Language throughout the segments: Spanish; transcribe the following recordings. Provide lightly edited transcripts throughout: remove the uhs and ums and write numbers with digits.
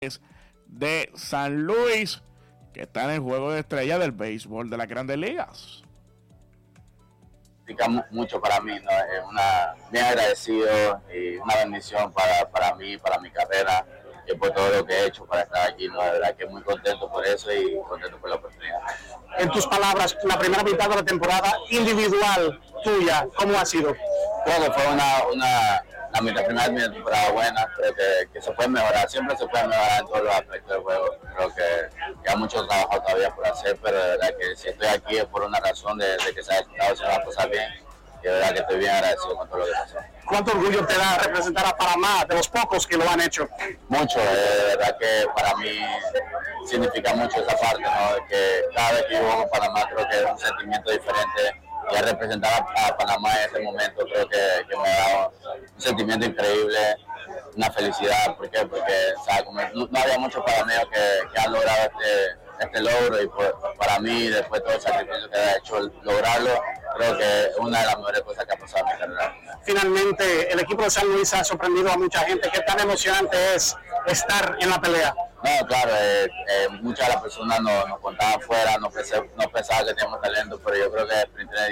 de San Luis, que está en el juego de estrella del béisbol de las Grandes Ligas. Significa mucho para mí, ¿no? Es bien agradecido y una bendición para mí, para mi carrera y por todo lo que he hecho para estar aquí, ¿no? De verdad que muy contento por eso y contento por la oportunidad. En tus palabras, la primera mitad de la temporada individual tuya, ¿cómo ha sido? Creo que fue la primera temporada buena, creo que se puede mejorar, siempre se puede mejorar en todos los aspectos del juego. Creo que hay mucho trabajo todavía por hacer, pero de verdad que si estoy aquí es por una razón de que se ha estado haciendo las cosas bien, y de verdad que estoy bien agradecido con todo lo que pasó. ¿Cuánto orgullo te da representar a Panamá, de los pocos que lo han hecho? Mucho, de verdad que para mí significa mucho esa parte, ¿no? De que cada vez que yo voy a Panamá creo que es un sentimiento diferente. Y al representar a Panamá en ese momento creo que me ha dado un sentimiento increíble, una felicidad. ¿Por qué? Porque ¿sabes? No había muchos panameños que han logrado este logro y para mí, después de todo el sacrificio que he hecho lograrlo, creo que es una de las mejores cosas que ha pasado en mi carrera. Finalmente, el equipo de San Luis ha sorprendido a mucha gente. ¿Qué tan emocionante es estar en la pelea? No, claro, muchas de las personas nos contaban fuera, no pensaban que teníamos talento, pero yo creo que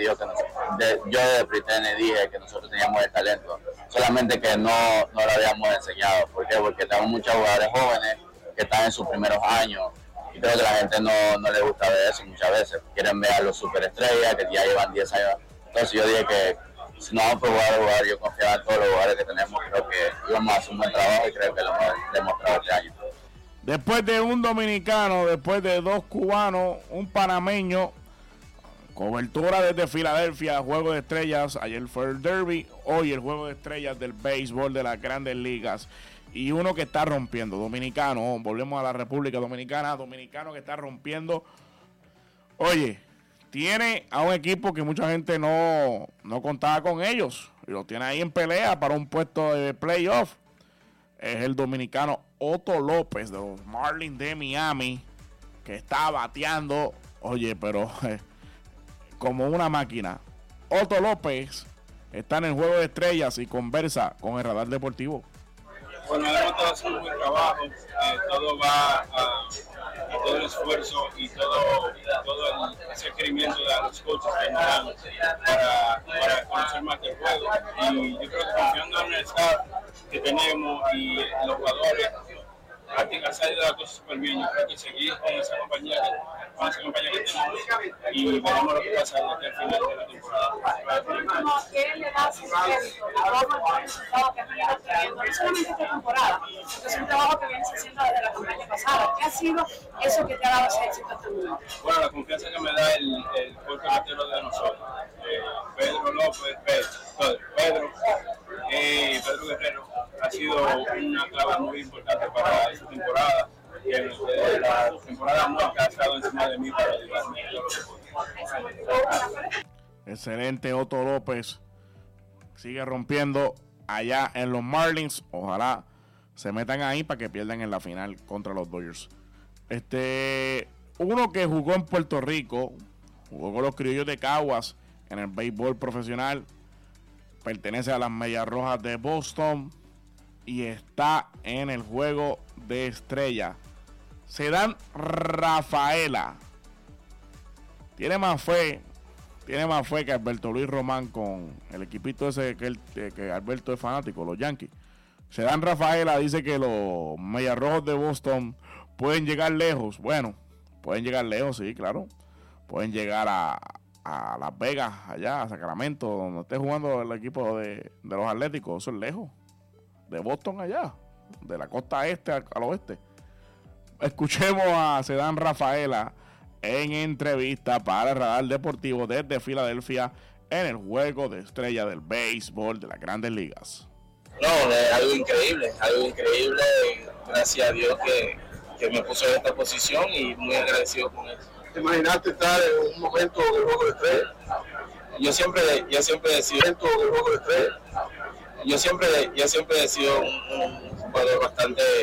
yo de Pritene dije que nosotros teníamos el talento, solamente que no lo habíamos enseñado. ¿Por qué? Porque tenemos muchos jugadores jóvenes que están en sus primeros años y creo que la gente no le gusta ver eso muchas veces. Quieren ver a los superestrellas que ya llevan 10 años. Entonces yo dije que si no vamos a jugar, yo confiaba en todos los jugadores que tenemos, creo que íbamos a hacer un buen trabajo y creo que lo hemos demostrado este año. Después de un dominicano, después de dos cubanos, un panameño, cobertura desde Filadelfia, juego de estrellas, ayer fue el derby, hoy el juego de estrellas del béisbol de las Grandes Ligas, y uno que está rompiendo, dominicano, volvemos a la República Dominicana, dominicano que está rompiendo, oye, tiene a un equipo que mucha gente no contaba con ellos, y lo tiene ahí en pelea para un puesto de playoff. Es el dominicano Otto López de los Marlins de Miami, que está bateando, oye, pero como una máquina. Otto López está en el juego de estrellas y conversa con el Radar Deportivo. Bueno, hemos estado haciendo un buen trabajo, todo va a todo el esfuerzo y todo ese requerimiento de los coaches que nos dan para conocer más del juego. Y yo creo que confiando en el staff que tenemos y los jugadores, ha salido la cosa súper bien. Yo creo que seguir con esa compañía que tenemos y veremos lo que pasa hasta el final de la temporada. ¿Qué le da crédito a todo el buen resultado que han venido teniendo, no solamente esta temporada, sino es un trabajo que viene haciendo desde la campaña pasada? ¿Qué ha sido eso que te ha dado ese éxito hasta el momento? Bueno, la confianza que me da el cuerpo batero de nosotros, Pedro López, Pedro Guerrero, ha sido una clave muy importante para esta temporada. Y la temporada nunca ha estado encima de mí para ayudarme. Excelente, Otto López sigue rompiendo allá en los Marlins. Ojalá se metan ahí para que pierdan en la final contra los Dodgers. Uno que jugó en Puerto Rico, jugó con los Criollos de Caguas en el béisbol profesional, pertenece a las Medias Rojas de Boston y está en el juego de estrella. Cedán Rafaela tiene más fe que Alberto Luis Román con el equipito ese que Alberto es fanático, los Yankees. Cedán Rafaela dice que los Medias Rojas de Boston pueden llegar lejos. Bueno, pueden llegar lejos, sí, claro. Pueden llegar a Las Vegas, allá, a Sacramento, donde esté jugando el equipo de los Atléticos. Eso es lejos. De Boston allá, de la costa este al oeste. Escuchemos a Cedán Rafaela en entrevista para el Radar Deportivo desde Filadelfia en el juego de estrella del béisbol de las Grandes Ligas. No, algo increíble. Gracias a Dios que me puso en esta posición y muy agradecido con él. ¿Te imaginaste estar en un momento del juego de estrella? Yo siempre he sido un jugador bastante